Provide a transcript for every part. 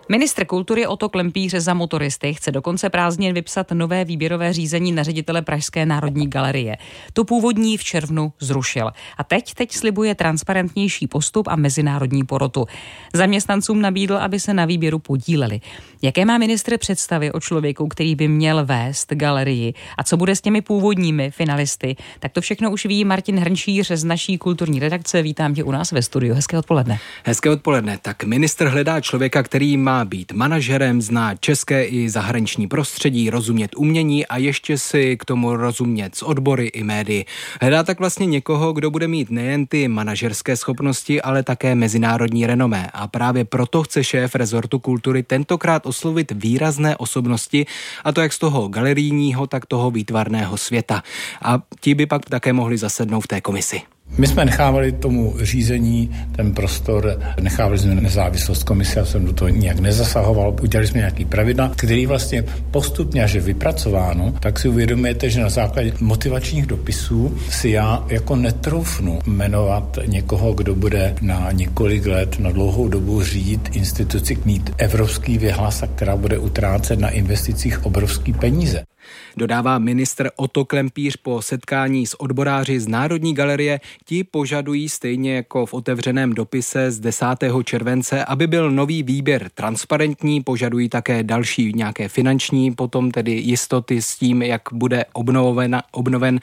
Ministr kultury Otto Klempíř za motoristy chce do konce prázdnin vypsat nové výběrové řízení na ředitele Pražské národní galerie. To původní v červnu zrušil. A teď slibuje transparentnější postup a mezinárodní porotu. Zaměstnancům nabídl, aby se na výběru podíleli. Jaké má ministr představy o člověku, který by měl vést galerii a co bude s těmi původními finalisty? Tak to všechno už ví Martin Hrnčíř z naší kulturní redakce. Vítám tě u nás ve studiu. Hezké odpoledne. Hezké odpoledne. Tak ministr hledá člověka, který má být manažerem, zná české i zahraniční prostředí, rozumět umění a ještě si k tomu rozumět s odbory i médii. Hledá tak vlastně někoho, kdo bude mít nejen ty manažerské schopnosti, ale také mezinárodní renomé. A právě proto chce šéf rezortu kultury tentokrát oslovit výrazné osobnosti, a to jak z toho galerijního, tak toho výtvarného světa. A ti by pak také mohli zasednout v té komisi. My jsme nechávali tomu řízení ten prostor, nechávali jsme nezávislost komise, já jsem do toho nijak nezasahoval, udělali jsme nějaký pravidla, který vlastně postupně, až je vypracováno, tak si uvědomujete, že na základě motivačních dopisů si já jako netroufnu jmenovat někoho, kdo bude na několik let, na dlouhou dobu řídit instituci, mít evropský vyhlas, která bude utrácet na investicích obrovský peníze. Dodává ministr Otto Klempíř po setkání s odboráři z Národní galerie. Ti požadují stejně jako v otevřeném dopise z 10. července, aby byl nový výběr transparentní, požadují také další nějaké finanční, potom tedy jistoty s tím, jak bude obnoven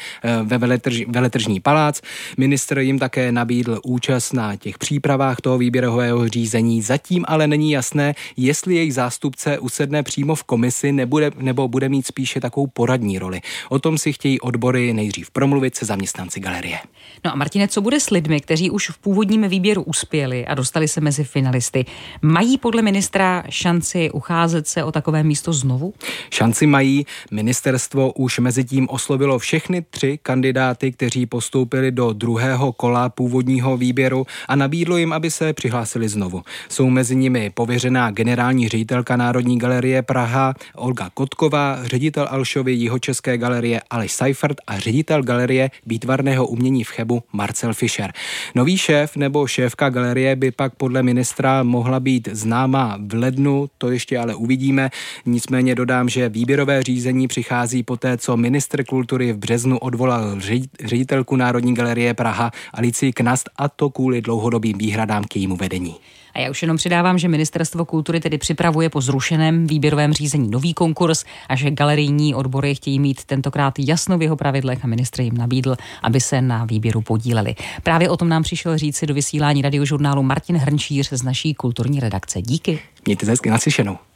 veletržní palác. Ministr jim také nabídl účast na těch přípravách toho výběrového řízení. Zatím ale není jasné, jestli jejich zástupce usedne přímo v komisi nebo bude mít spíše takovou poradní roli. O tom si chtějí odbory nejdřív promluvit se zaměstnanci galerie. No a Martine, co bude s lidmi, kteří už v původním výběru uspěli a dostali se mezi finalisty? Mají podle ministra šanci ucházet se o takové místo znovu? Šanci mají. Ministerstvo už mezi tím oslovilo všechny 3 kandidáty, kteří postoupili do druhého kola původního výběru a nabídlo jim, aby se přihlásili znovu. Jsou mezi nimi pověřená generální ředitelka Národní galerie Praha Olga Kotková, ředitel Alšovy Jihočeské galerie Aleš Seifert a ředitel galerie výtvarného umění v Chebu Marcel Fischer. Nový šéf nebo šéfka galerie by pak podle ministra mohla být známá v lednu, to ještě ale uvidíme. Nicméně dodám, že výběrové řízení přichází poté, co ministr kultury v březnu odvolal ředitelku Národní galerie Praha Alicii Knast, a to kvůli dlouhodobým výhradám k jejímu vedení. A já už jenom přidávám, že Ministerstvo kultury tedy připravuje po zrušeném výběrovém řízení nový konkurs a že galerijní odbory chtějí mít tentokrát jasno v jeho pravidlech a ministr jim nabídl, aby se na výběru podíleli. Právě o tom nám přišel říci do vysílání radiožurnálu Martin Hrnčíř z naší kulturní redakce. Díky. Mějte se hezky, naslyšenou.